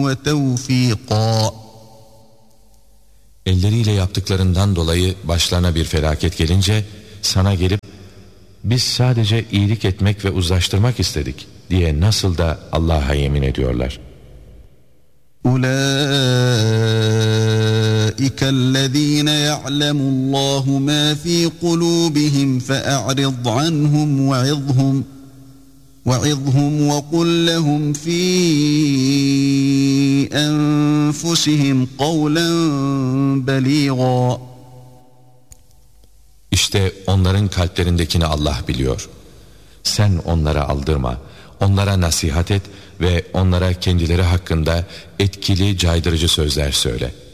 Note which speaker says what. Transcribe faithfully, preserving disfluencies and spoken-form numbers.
Speaker 1: وتوفيقا.
Speaker 2: Elleriyle yaptıklarından dolayı başlarına bir felaket gelince sana gelip biz sadece iyilik etmek ve uzlaştırmak istedik diye nasıl da Allah'a yemin ediyorlar.
Speaker 1: أُولَٰئِكَ الَّذ۪ينَ يَعْلَمُ اللّٰهُ مَا ف۪ي قُلُوبِهِمْ فَأَعْرِضْ عَنْهُمْ وَعِظْهُمْ وَعِظْهُمْ وَقُلْ لَهُمْ ف۪ي أَنفُسِهِمْ قَوْلًا بَل۪يغًا.
Speaker 2: İşte onların kalplerindekini Allah biliyor. Sen onlara aldırma, onlara nasihat et ve onlara kendileri hakkında etkili, caydırıcı sözler söyle.